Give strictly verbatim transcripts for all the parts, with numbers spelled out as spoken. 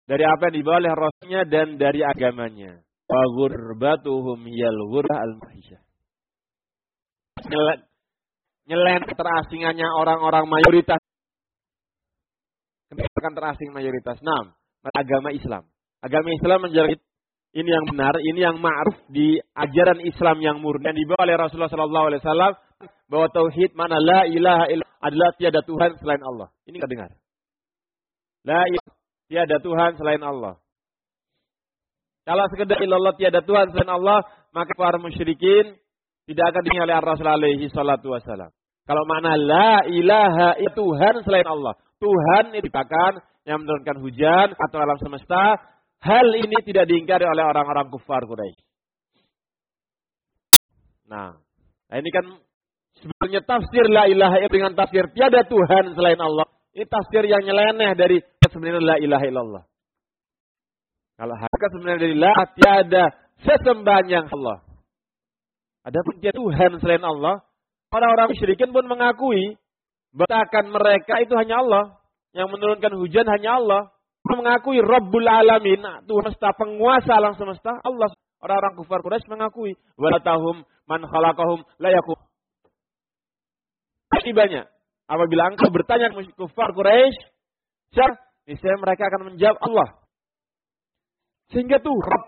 dari apa yang dibawa oleh Rasulnya dan dari agamanya. Wa ghurbatuhum hiyal ghurah al-mahisyah. Nyelen terasingannya orang-orang mayoritas. Kenapa terasing mayoritas? Enam, agama Islam. Agama Islam menjadi ini yang benar, ini yang ma'ruf di ajaran Islam yang murni yang dibawa oleh Rasulullah sallallahu alaihi wasallam, bahwa tauhid mana la ilaha illallah adalah tiada Tuhan selain Allah. Ini kita dengar. La ilaha tiada Tuhan selain Allah. Kalau sekedar illallah tiada Tuhan selain Allah, maka para musyrikin tidak akan diingat oleh Rasul alaihi salatu wasallam. Kalau makna la ilaha illallah Tuhan selain Allah. Tuhan itu dikatakan yang menurunkan hujan atau alam semesta. Hal ini tidak diingkari oleh orang-orang kufar Quraisy. Nah, nah ini kan sebenarnya tafsir la ilaha illallah dengan tafsir tiada Tuhan selain Allah. Ini tafsir yang nyeleneh dari sebenarnya la ilaha illallah. Kalau hakikat sebenarnya dari la tiada sesembahan yang Allah. Adapun tiada Tuhan selain Allah, orang-orang musyrikin pun mengakui bahkan mereka itu hanya Allah, yang menurunkan hujan hanya Allah. Mengakui Rabbul Alamin, Tuhan semesta, penguasa alam semesta, Allah. Orang-orang kufar Quraisy mengakui walatahum man khalaqahum la yaqum. Ini banyak. Apabila engkau bertanya kufar Quraisy, siapa? Niscaya mereka akan menjawab Allah. Sehingga tuh Rabb,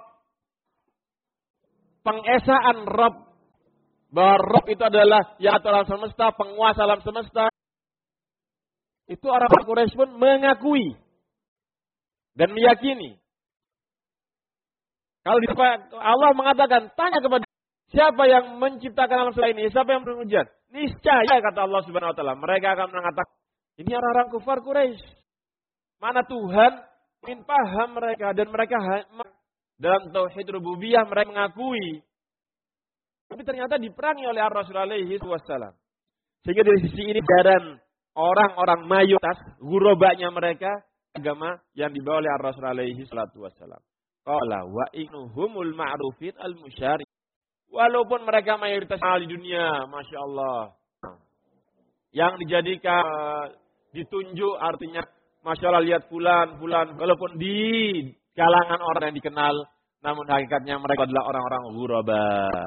pengesaan Rabb, bahwa Rabb itu adalah yang atur alam semesta, penguasa alam semesta. Itu orang-orang Quraisy pun mengakui dan meyakini. Kalau di Allah mengatakan, tanya kepada siapa yang menciptakan alam semesta ini, siapa yang memberi hujan? Niscaya kata Allah Subhanahu wa taala, mereka akan mengatakan, ini orang-orang kufar Quraisy. Mana Tuhan? Ingin paham mereka dan mereka dalam tauhid rububiyah mereka mengakui. Tapi ternyata diperangi oleh Rasul alaihi wasallam. Sehingga dari sisi ini jaran orang-orang mayoritas, gurobanya mereka agama yang dibawa oleh Rasul alaihi salatu wasallam. Qala wa innuhumul ma'rufin al-musyari. Walaupun mereka mayoritas di dunia, Masya Allah. Yang dijadikan, ditunjuk artinya, Masya Allah lihat fulan, fulan. Walaupun di kalangan orang yang dikenal, namun hakikatnya mereka adalah orang-orang ghuraba.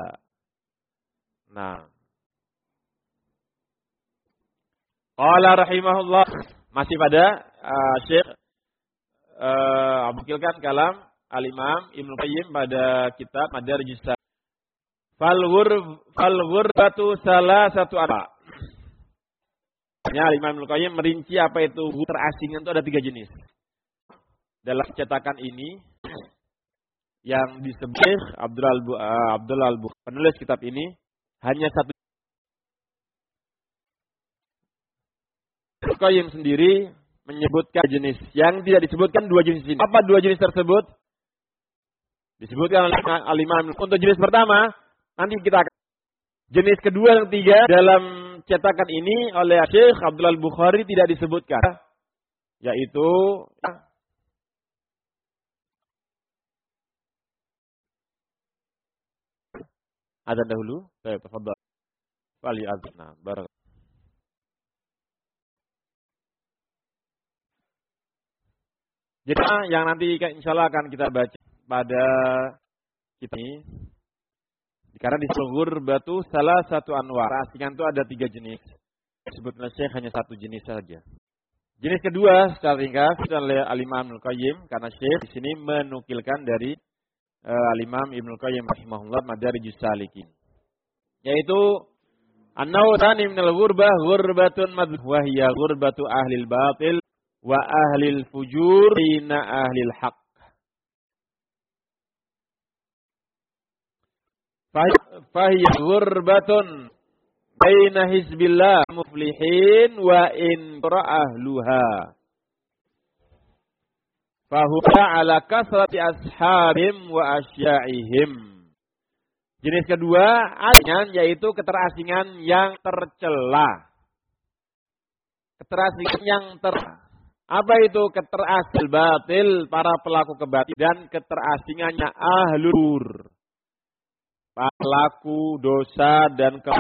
Nah. Qala rahimahullah. Masih pada uh, Syekh uh, Abukilkan kalam Al-Imam Ibnu Qayyim pada kitab Madarijus Salikin. Fal ghurb fal ghurbatu salah satu apa? Ya, Imam Ibnu Qayyim merinci apa itu terasingan itu ada tiga jenis. Dalam cetakan ini yang disebut Abdul uh, Abdul Al-Bukhari, penulis kitab ini hanya satu. Ibnu Qayyim sendiri menyebutkan jenis yang tidak disebutkan dua jenis ini. Apa dua jenis tersebut? Disebutkan oleh Al-Imam. Untuk jenis pertama, nanti kita akan. Jenis kedua yang tiga dalam cetakan ini oleh Syekh Abdul Al-Bukhari tidak disebutkan. Yaitu azan dahulu. Saya tafadhal. Wali azna. Barak. Jadi yang nanti insyaallah akan kita baca pada kitab ini. Karena di seluruh batu salah satu anwar. Asingan itu ada tiga jenis. Sebutnya Syekh hanya satu jenis saja. Jenis kedua secara ringkas oleh Al-Imam Ibnu Qayyim karena Syekh di sini menukilkan dari uh, Al-Imam Ibnu Qayyim rahimahullah Madarijus Salikin. Yaitu an-naw tsani minal ghurbah ghurbatun madhwa hiya ghurbatu ahlil batil wa ahlil fujur ina ahlil haq. Fahiya ghurbatun baina hizbillah muflihin wa in ahluha. Fahuwa ala kasrati ashabim wa asya'ihim. Jenis kedua asingan yaitu keterasingan yang tercela. Keterasingan yang ter Apa itu keterasil batil para pelaku kebatilan dan keterasingannya ahlur. Pelaku dosa dan ke